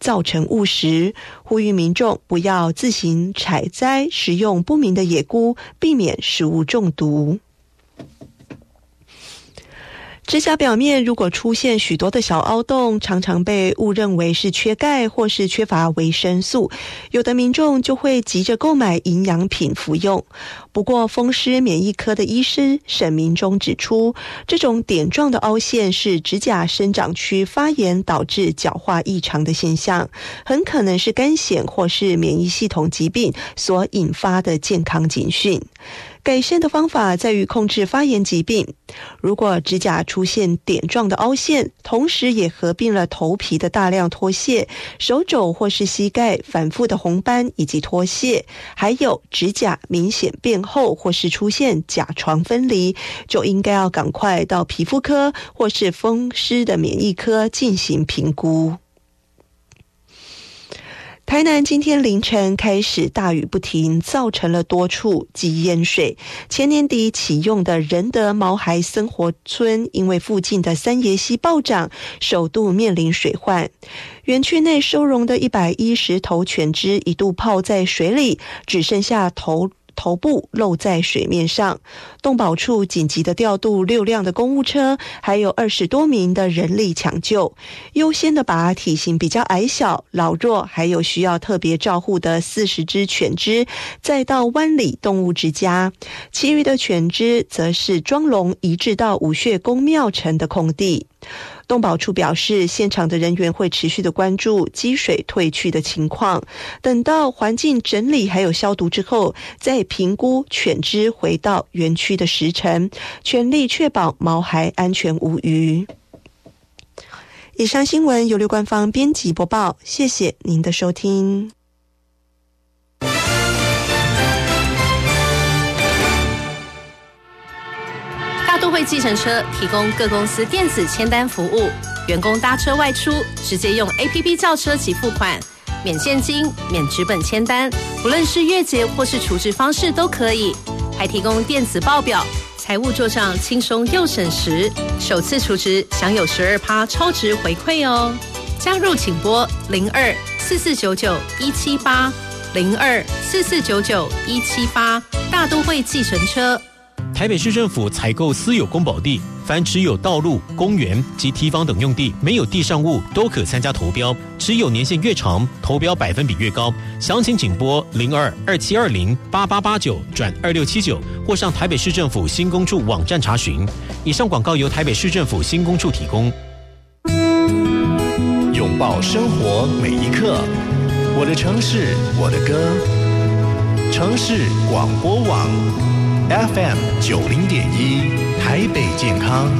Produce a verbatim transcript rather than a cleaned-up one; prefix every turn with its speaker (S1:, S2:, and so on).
S1: 造成误食，呼吁民众不要自行采摘食用不明的野菇，避免食物中毒。指甲表面如果出现许多的小凹洞，常常被误认为是缺钙或是缺乏维生素，有的民众就会急着购买营养品服用。不过风湿免疫科的医师沈明忠指出，这种点状的凹陷是指甲生长区发炎导致角化异常的现象，很可能是肝癣或是免疫系统疾病所引发的健康警讯。改善的方法在于控制发炎疾病。如果指甲出现点状的凹陷，同时也合并了头皮的大量脱屑、手肘或是膝盖反复的红斑以及脱屑，还有指甲明显变厚或是出现甲床分离，就应该要赶快到皮肤科或是风湿的免疫科进行评估。台南今天凌晨开始大雨不停，造成了多处积淹水。前年底启用的仁德毛孩生活村，因为附近的三爷溪暴涨，首度面临水患。园区内收容的一百一十头犬只一度泡在水里，只剩下头头部露在水面上。动保处紧急的调度六辆的公务车，还有二十多名的人力抢救，优先的把体型比较矮小、老弱还有需要特别照护的四十只犬只再到湾里动物之家，其余的犬只则是装笼移至到武穴公庙城的空地。动保处表示，现场的人员会持续的关注积水退去的情况，等到环境整理还有消毒之后，再评估犬只回到园区的时程，全力确保毛孩安全无虞。以上新闻由刘官方编辑播报，谢谢您的收听。
S2: 大都会计程车提供各公司电子签单服务，员工搭车外出直接用 A P P 叫车及付款，免现金、免纸本签单，不论是月结或是储值方式都可以，还提供电子报表，财务做账轻松又省时，首次储值享有 百分之十二 超值回馈哦。加入请拨零二四四九九一七八零二四四九九一七八，大都会计程车。
S3: 台北市政府采购私有公保地，凡持有道路、公园及堤防等用地没有地上物都可参加投标，持有年限越长，投标百分比越高。详情请拨零二二七二零八八八九转二六七九，或上台北市政府新工处网站查询。以上广告由台北市政府新工处提供。
S4: 拥抱生活每一刻，我的城市，我的歌。城市广播网 F M 九零点一，台北健康。